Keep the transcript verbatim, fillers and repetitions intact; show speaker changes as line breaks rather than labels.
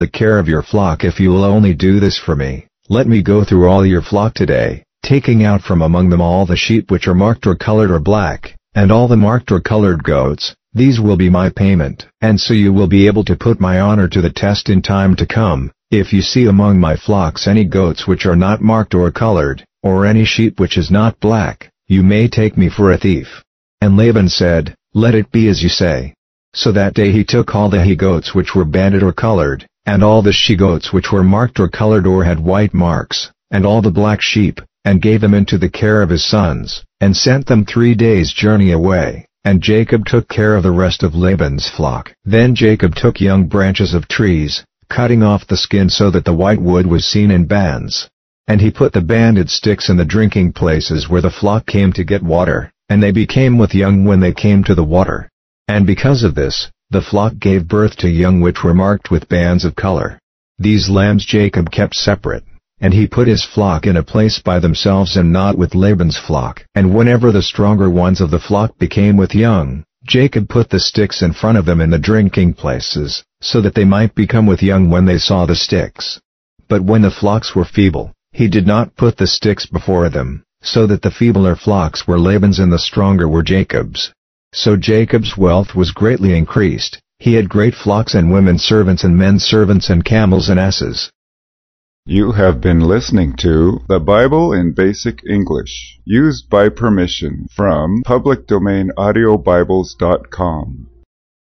the care of your flock if you will only do this for me. Let me go through all your flock today, taking out from among them all the sheep which are marked or colored or black, and all the marked or colored goats. These will be my payment. And so you will be able to put my honor to the test in time to come. If you see among my flocks any goats which are not marked or colored, or any sheep which is not black, you may take me for a thief." And Laban said, "Let it be as you say." So that day he took all the he-goats which were banded or colored, and all the she-goats which were marked or colored or had white marks, and all the black sheep, and gave them into the care of his sons, and sent them three days' journey away. And Jacob took care of the rest of Laban's flock. Then Jacob took young branches of trees, cutting off the skin so that the white wood was seen in bands. And he put the banded sticks in the drinking places where the flock came to get water, and they became with young when they came to the water. And because of this, the flock gave birth to young which were marked with bands of color. These lambs Jacob kept separate, and he put his flock in a place by themselves and not with Laban's flock. And whenever the stronger ones of the flock became with young, Jacob put the sticks in front of them in the drinking places, so that they might become with young when they saw the sticks. But when the flocks were feeble, he did not put the sticks before them, so that the feebler flocks were Laban's and the stronger were Jacob's. So Jacob's wealth was greatly increased. He had great flocks and women servants and men servants and camels and asses.
You have been listening to The Bible in Basic English, used by permission from public domain audio bibles dot com.